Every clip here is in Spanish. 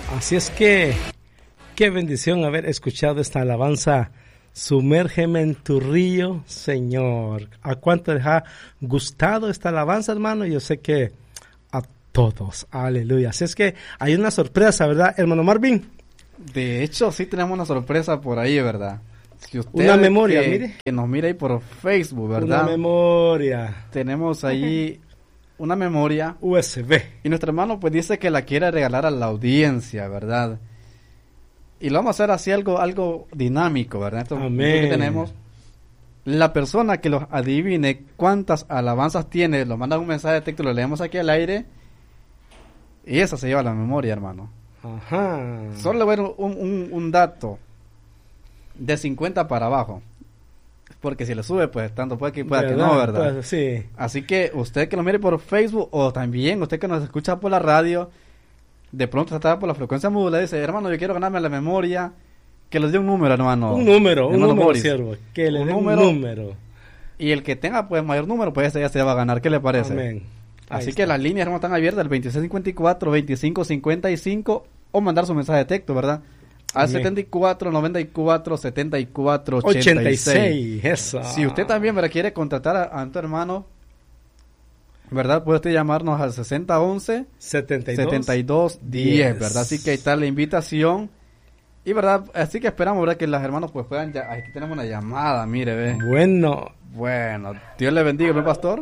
Así es que, qué bendición haber escuchado esta alabanza. Sumérgeme en tu río, Señor. ¿A cuánto les ha gustado esta alabanza, hermano? Yo sé que a todos. Aleluya. Así es que hay una sorpresa, ¿verdad, hermano Marvin? De hecho, sí tenemos una sorpresa por ahí, ¿verdad? Si usted una memoria, mire. Que nos mira ahí por Facebook, ¿verdad? Una memoria. Tenemos ahí una memoria USB. Y nuestro hermano pues dice que la quiere regalar a la audiencia, ¿verdad? Y lo vamos a hacer así algo dinámico, ¿verdad? Esto que tenemos. La persona que los adivine cuántas alabanzas tiene, lo manda un mensaje de texto, lo leemos aquí al aire. Y esa se lleva a la memoria, hermano. Ajá. Solo le voy a dar un dato. De 50 para abajo. Porque si le sube, pues tanto puede que pueda que no, ¿verdad? Pues, sí. Así que usted que lo mire por Facebook o también usted que nos escucha por la radio, de pronto está por la frecuencia modulada y dice, hermano, yo quiero ganarme la memoria, que le dé un número, hermano. Un número, siervo. Que le dé un número. Y el que tenga pues mayor número, pues ese ya se va a ganar. ¿Qué le parece? Amén. Así que las líneas, hermano, están abiertas, el 2654-2555 o mandar su mensaje de texto, ¿verdad? Al 74 94 74 86. Eso. Si usted también quiere contratar a tu hermano, ¿verdad? Puede usted llamarnos al 6011 72 10, ¿verdad? Así que ahí está la invitación. Y verdad, así que esperamos, ¿verdad? Que los hermanos pues puedan aquí tenemos una llamada, mire, ve. Bueno, Dios le bendiga, ¿no, pastor?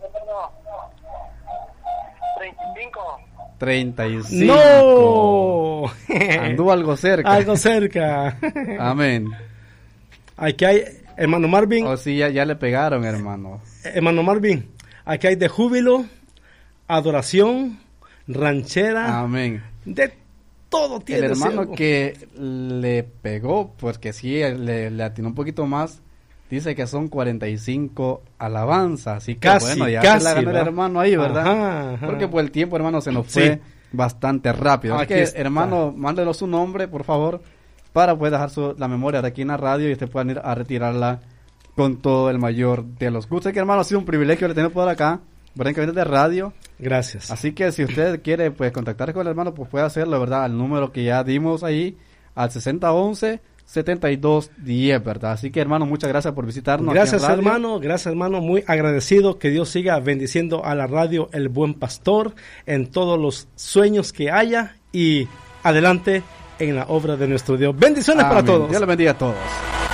35. ¡No! Anduvo algo cerca. Algo cerca. Amén. Aquí hay, hermano Marvin. Oh, sí, ya le pegaron, hermano. Hermano Marvin, aquí hay de júbilo, adoración, ranchera. Amén. De todo tiene. El hermano que le pegó, pues que sí, le atinó un poquito más. Dice que son 45 alabanzas, así que casi, bueno, ya casi, se la ganó el hermano ahí, ¿verdad? Ajá. Porque pues el tiempo, hermano, se nos fue bastante rápido. Así que, hermano, mándenos su nombre, por favor, para poder dejar la memoria de aquí en la radio y usted pueda ir a retirarla con todo el mayor de los gustos. Que hermano, ha sido un privilegio le tener por acá, ¿verdad? En cabina de radio. Gracias. Así que si usted quiere pues contactar con el hermano, pues puede hacerlo, ¿verdad? Al número que ya dimos ahí, al 6011 7210, ¿verdad? Así que hermano, muchas gracias por visitarnos. Gracias hermano, muy agradecido, que Dios siga bendiciendo a la radio El Buen Pastor en todos los sueños que haya y adelante en la obra de nuestro Dios. Bendiciones. Amén. Para todos. Dios le bendiga a todos.